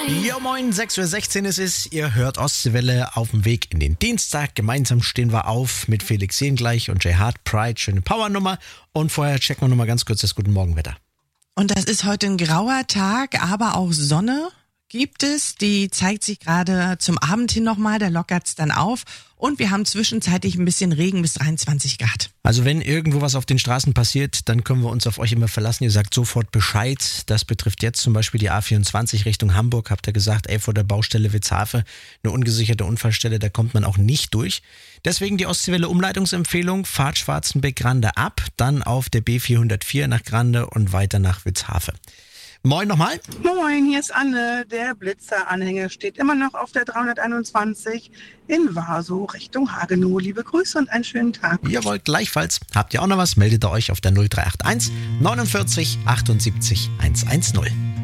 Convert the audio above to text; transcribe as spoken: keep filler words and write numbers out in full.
Ja, moin, sechs Uhr sechzehn ist es. Ihr hört Ostseewelle auf dem Weg in den Dienstag. Gemeinsam stehen wir auf mit Felix Jehngleich und Jay Hart Pride. Schöne Powernummer. Und vorher checken wir nochmal ganz kurz das Guten Morgenwetter. Und das ist heute ein grauer Tag, aber auch Sonne gibt es. Die zeigt sich gerade zum Abend hin nochmal, da lockert's dann auf. Und wir haben zwischenzeitlich ein bisschen Regen bis dreiundzwanzig Grad. Also wenn irgendwo was auf den Straßen passiert, dann können wir uns auf euch immer verlassen. Ihr sagt sofort Bescheid. Das betrifft jetzt zum Beispiel die A vierundzwanzig Richtung Hamburg. Habt ihr gesagt, ey, vor der Baustelle Witzhafe, eine ungesicherte Unfallstelle, da kommt man auch nicht durch. Deswegen die Ostseewelle Umleitungsempfehlung, fahrt Schwarzenbeck-Grande ab, dann auf der B vierhundertvier nach Grande und weiter nach Witzhafe. Moin nochmal. Moin, hier ist Anne. Der Blitzer-Anhänger steht immer noch auf der dreihunderteinundzwanzig in Warsow Richtung Hagenow. Liebe Grüße und einen schönen Tag. Jawohl, gleichfalls. Habt ihr auch noch was? Meldet ihr euch auf der null drei acht eins neunundvierzig achtundsiebzig hundertzehn.